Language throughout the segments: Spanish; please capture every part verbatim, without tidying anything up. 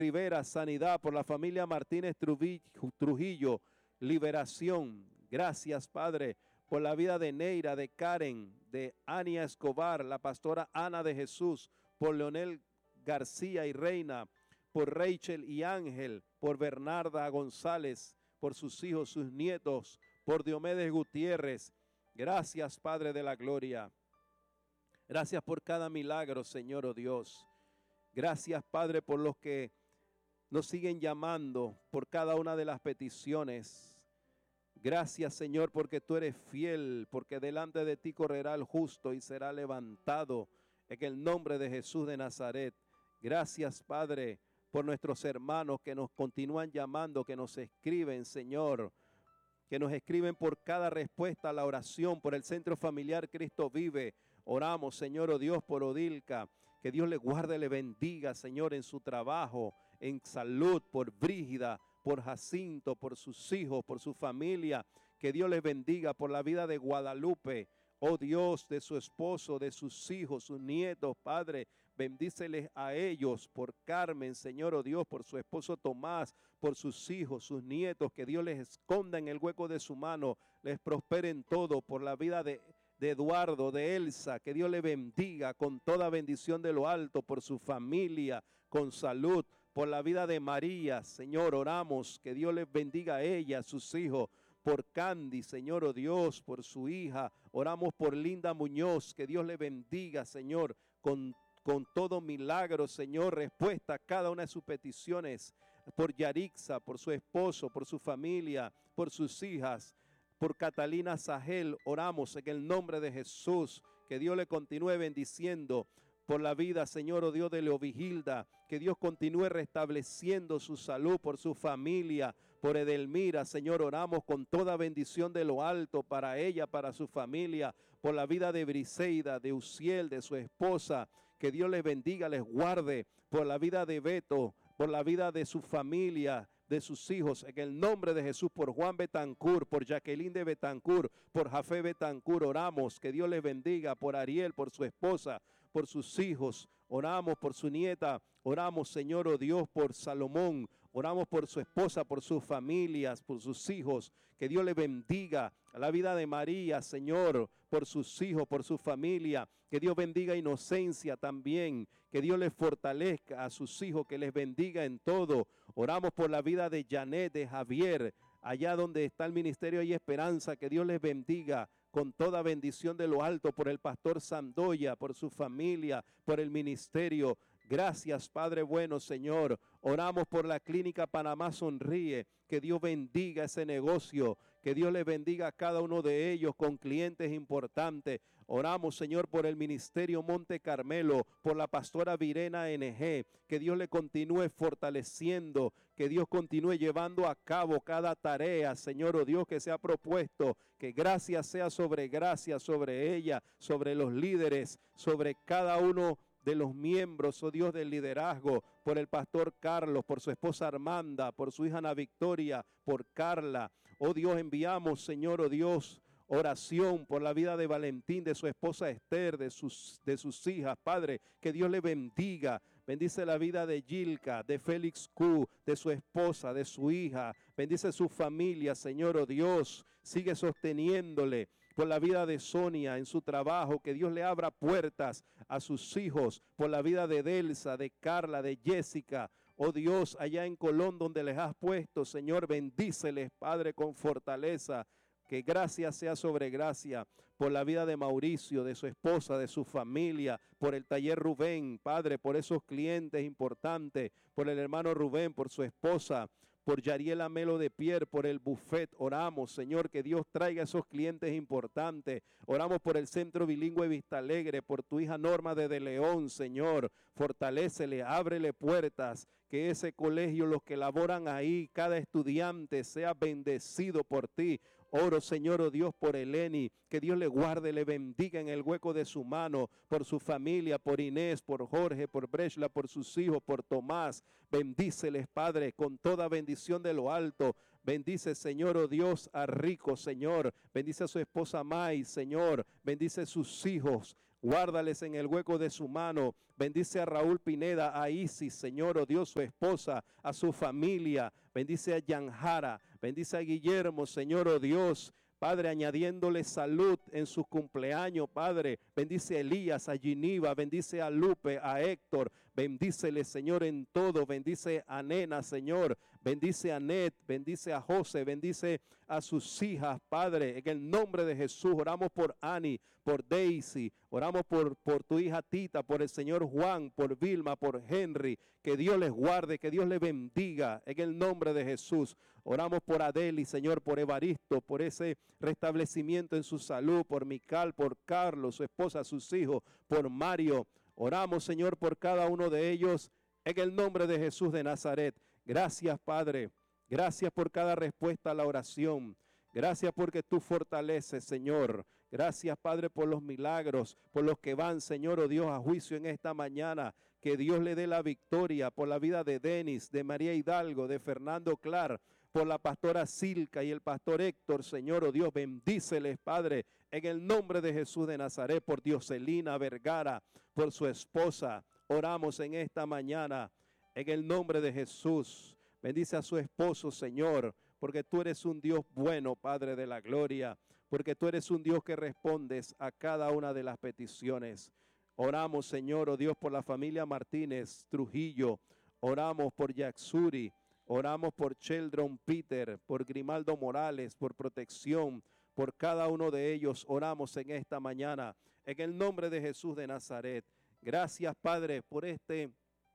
Rivera, sanidad. Por la familia Martínez Trujillo, liberación. Gracias, Padre, por la vida de Neira, de Karen, de Ania Escobar, la pastora Ana de Jesús, por Leonel García y Reina, por Rachel y Ángel, por Bernarda González, por sus hijos, sus nietos, por Diomedes Gutiérrez. Gracias, Padre de la gloria. Gracias por cada milagro, Señor, oh Dios. Gracias, Padre, por los que nos siguen llamando, por cada una de las peticiones. Gracias, Señor, porque tú eres fiel, porque delante de ti correrá el justo y será levantado en el nombre de Jesús de Nazaret. Gracias, Padre, por nuestros hermanos que nos continúan llamando, que nos escriben, Señor, que nos escriben por cada respuesta a la oración, por el Centro Familiar Cristo Vive. Oramos, Señor, oh Dios, por Odilca, que Dios le guarde, le bendiga, Señor, en su trabajo, en salud, por Brígida, por Jacinto, por sus hijos, por su familia, que Dios les bendiga, por la vida de Guadalupe, oh Dios, de su esposo, de sus hijos, sus nietos, Padre, bendíceles a ellos, por Carmen, Señor, oh Dios, por su esposo Tomás, por sus hijos, sus nietos, que Dios les esconda en el hueco de su mano, les prospere en todo, por la vida de de Eduardo, de Elsa, que Dios le bendiga con toda bendición de lo alto, por su familia, con salud, por la vida de María, Señor, oramos, que Dios les bendiga a ella, a sus hijos, por Candy, Señor, oh Dios, por su hija, oramos por Linda Muñoz, que Dios le bendiga, Señor, con con todo milagro, Señor, respuesta a cada una de sus peticiones, por Yarixa, por su esposo, por su familia, por sus hijas. Por Catalina Sahel, oramos en el nombre de Jesús, que Dios le continúe bendiciendo. Por la vida, Señor, oh Dios, de Leovigilda, que Dios continúe restableciendo su salud, por su familia, por Edelmira, Señor, oramos con toda bendición de lo alto para ella, para su familia, por la vida de Briseida, de Uciel, de su esposa, que Dios les bendiga, les guarde, por la vida de Beto, por la vida de su familia, de sus hijos, en el nombre de Jesús, por Juan Betancur, por Jacqueline de Betancur, por Jafé Betancur, oramos, que Dios les bendiga, por Ariel, por su esposa, por sus hijos, oramos por su nieta, oramos, Señor, oh Dios, por Salomón, oramos por su esposa, por sus familias, por sus hijos, que Dios le bendiga a la vida de María, Señor, por sus hijos, por su familia, que Dios bendiga a Inocencia también, que Dios les fortalezca a sus hijos, que les bendiga en todo. Oramos por la vida de Janet, de Javier, allá donde está el ministerio y esperanza, que Dios les bendiga con toda bendición de lo alto, por el pastor Sandoya, por su familia, por el ministerio. Gracias, Padre bueno, Señor. Oramos por la clínica Panamá Sonríe, que Dios bendiga ese negocio, que Dios les bendiga a cada uno de ellos con clientes importantes. Oramos, Señor, por el ministerio Monte Carmelo, por la pastora Virena N G, que Dios le continúe fortaleciendo, que Dios continúe llevando a cabo cada tarea, Señor, oh Dios, que se ha propuesto, que gracia sea sobre gracia, sobre ella, sobre los líderes, sobre cada uno de los miembros, oh Dios, del liderazgo, por el pastor Carlos, por su esposa Armanda, por su hija Ana Victoria, por Carla. Oh Dios, enviamos, Señor, oh Dios, oración por la vida de Valentín, de su esposa Esther, de sus, de sus hijas, Padre, que Dios le bendiga. Bendice la vida de Gilka, de Félix Q, de su esposa, de su hija. Bendice su familia, Señor, oh Dios. Sigue sosteniéndole por la vida de Sonia en su trabajo. Que Dios le abra puertas a sus hijos. Por la vida de Delsa, de Carla, de Jessica. Oh Dios, allá en Colón donde les has puesto, Señor, bendíceles, Padre, con fortaleza. Que gracia sea sobre gracia, por la vida de Mauricio, de su esposa, de su familia, por el taller Rubén, Padre, por esos clientes importantes, por el hermano Rubén, por su esposa, por Yariela Melo de Pierre, por el buffet. Oramos, Señor, que Dios traiga esos clientes importantes. Oramos por el Centro Bilingüe Vista Alegre, por tu hija Norma de De León, Señor. Fortalécele, ábrele puertas, que ese colegio, los que laboran ahí, cada estudiante sea bendecido por ti. Oro, Señor, oh Dios, por Eleni, que Dios le guarde, le bendiga en el hueco de su mano, por su familia, por Inés, por Jorge, por Breshla, por sus hijos, por Tomás. Bendíceles, Padre, con toda bendición de lo alto. Bendice, Señor, oh Dios, a Rico, Señor. Bendice a su esposa May, Señor. Bendice a sus hijos. guárdales en el hueco de su mano. Bendice a Raúl Pineda, a Isis, Señor, oh Dios, su esposa, a su familia. Bendice a Yanjara, bendice a Guillermo, Señor, oh Dios. Padre, añadiéndole salud en sus cumpleaños, Padre. Bendice a Elías, a Giniva, bendice a Lupe, a Héctor. Bendícele, Señor, en todo. Bendice a Nena, Señor. Bendice a Net, bendice a José, bendice a sus hijas, Padre. En el nombre de Jesús, oramos por Annie, por Daisy. Oramos por, por tu hija Tita, por el Señor Juan, por Vilma, por Henry. Que Dios les guarde, que Dios les bendiga. En el nombre de Jesús. Oramos por Adeli, Señor, por Evaristo, por ese restablecimiento en su salud, por Mical, por Carlos, su esposa, sus hijos, por Mario. Oramos, Señor, por cada uno de ellos, en el nombre de Jesús de Nazaret. Gracias, Padre. Gracias por cada respuesta a la oración. Gracias porque tú fortaleces, Señor. Gracias, Padre, por los milagros, por los que van, Señor, oh Dios, a juicio en esta mañana. Que Dios le dé la victoria por la vida de Denis, de María Hidalgo, de Fernando Clar, por la pastora Silca y el pastor Héctor, Señor, oh Dios, bendíceles, Padre, en el nombre de Jesús de Nazaret, por Dioselina Vergara, por su esposa. Oramos en esta mañana, en el nombre de Jesús. Bendice a su esposo, Señor, porque tú eres un Dios bueno, Padre de la gloria, porque tú eres un Dios que respondes a cada una de las peticiones. Oramos, Señor, oh Dios, por la familia Martínez Trujillo. Oramos por Yaxuri. Oramos por Sheldon Peter, por Grimaldo Morales, por protección, por cada uno de ellos. Oramos en esta mañana, en el nombre de Jesús de Nazaret. Gracias, Padre, por este,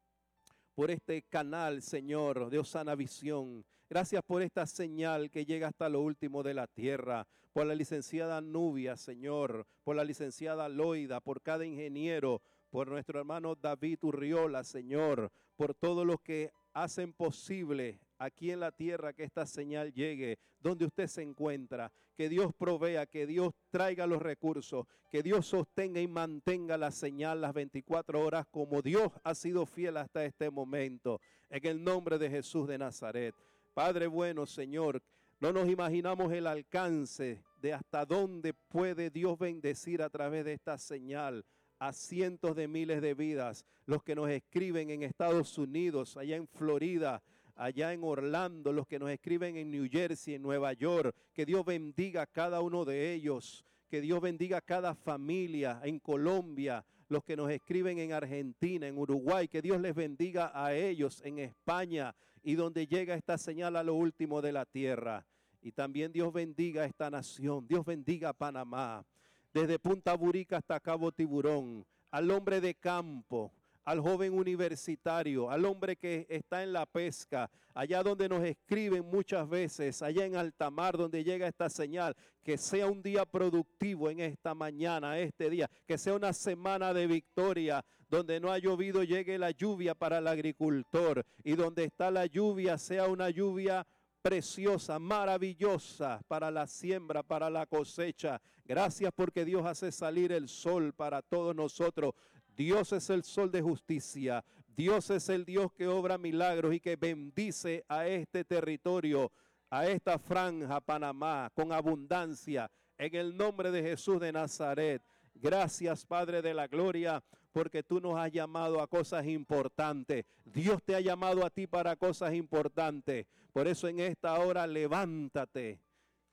por este canal, Señor, de Osana Visión. Gracias por esta señal que llega hasta lo último de la tierra. Por la licenciada Nubia, Señor, por la licenciada Loida, por cada ingeniero, por nuestro hermano David Urriola, Señor, por todos los que hacen posible aquí en la tierra que esta señal llegue donde usted se encuentra. Que Dios provea, que Dios traiga los recursos, que Dios sostenga y mantenga la señal las veinticuatro horas como Dios ha sido fiel hasta este momento. En el nombre de Jesús de Nazaret. Padre bueno, Señor, no nos imaginamos el alcance de hasta dónde puede Dios bendecir a través de esta señal a cientos de miles de vidas, los que nos escriben en Estados Unidos, allá en Florida, allá en Orlando, los que nos escriben en New Jersey, en Nueva York. Que Dios bendiga a cada uno de ellos, que Dios bendiga a cada familia en Colombia, los que nos escriben en Argentina, en Uruguay, que Dios les bendiga a ellos en España y donde llega esta señal a lo último de la tierra. Y también Dios bendiga a esta nación, Dios bendiga a Panamá. Desde Punta Burica hasta Cabo Tiburón, al hombre de campo, al joven universitario, al hombre que está en la pesca, allá donde nos escriben muchas veces, allá en alta mar donde llega esta señal, que sea un día productivo en esta mañana, este día, que sea una semana de victoria, donde no ha llovido llegue la lluvia para el agricultor y donde está la lluvia sea una lluvia preciosa, maravillosa para la siembra, para la cosecha. Gracias porque Dios hace salir el sol para todos nosotros. Dios es el sol de justicia. Dios es el Dios que obra milagros y que bendice a este territorio, a esta franja, Panamá, con abundancia. En el nombre de Jesús de Nazaret. Gracias, Padre de la gloria, porque tú nos has llamado a cosas importantes. Dios te ha llamado a ti para cosas importantes. Por eso en esta hora levántate.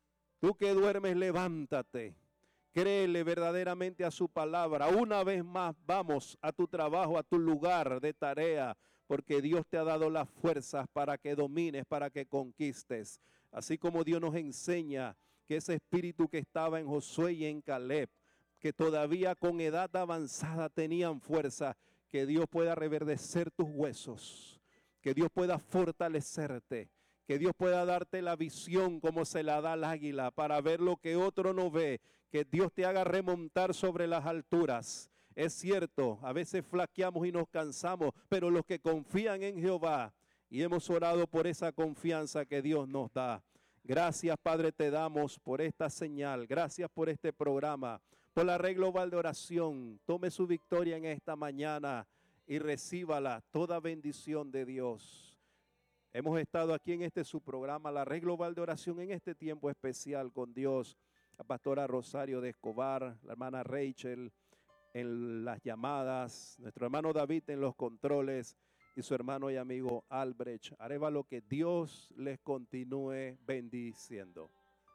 Tú que duermes, levántate. Créele verdaderamente a su palabra. Una vez más vamos a tu trabajo, a tu lugar de tarea, porque Dios te ha dado las fuerzas para que domines, para que conquistes. Así como Dios nos enseña que ese espíritu que estaba en Josué y en Caleb, que todavía con edad avanzada tenían fuerza, que Dios pueda reverdecer tus huesos, que Dios pueda fortalecerte, que Dios pueda darte la visión como se la da al águila para ver lo que otro no ve, que Dios te haga remontar sobre las alturas. Es cierto, a veces flaqueamos y nos cansamos, pero los que confían en Jehová, y hemos orado por esa confianza que Dios nos da. Gracias, Padre, te damos por esta señal, gracias por este programa, por la Red Global de Oración. Tome su victoria en esta mañana y recíbala, toda bendición de Dios. Hemos estado aquí en este su programa, la Red Global de Oración, en este tiempo especial con Dios. La pastora Rosario de Escobar, la hermana Rachel, en las llamadas, nuestro hermano David en los controles y su hermano y amigo Albrecht Arevalo. Que Dios les continúe bendiciendo.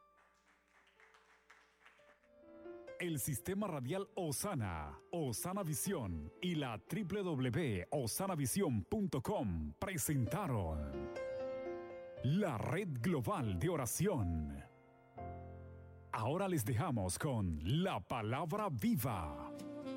El Sistema Radial Osana, Osana Visión y la doble u doble u doble u punto osana visión punto com presentaron la Red Global de Oración. Ahora les dejamos con la Palabra Viva.